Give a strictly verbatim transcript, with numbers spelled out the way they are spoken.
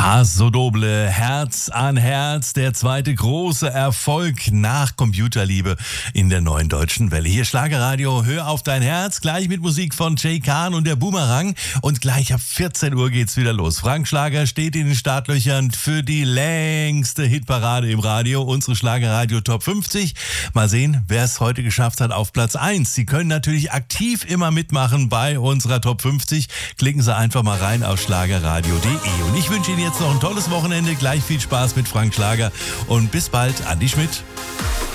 Paso Doble, Herz an Herz, der zweite große Erfolg nach Computerliebe in der neuen deutschen Welle. Hier Schlagerradio, hör auf dein Herz, gleich mit Musik von Jay Khan und der Boomerang. Und gleich ab vierzehn Uhr geht's wieder los. Frank Schlager steht in den Startlöchern für die längste Hitparade im Radio, unsere Schlagerradio Top fünfzig. Mal sehen, wer es heute geschafft hat auf Platz eins. Sie können natürlich aktiv immer mitmachen bei unserer Top fünfzig. Klicken Sie einfach mal rein auf schlagerradio punkt de. Und ich wünsche Ihnen jetzt noch ein tolles Wochenende. Gleich viel Spaß mit Frank Schlager und bis bald, Andi Schmidt.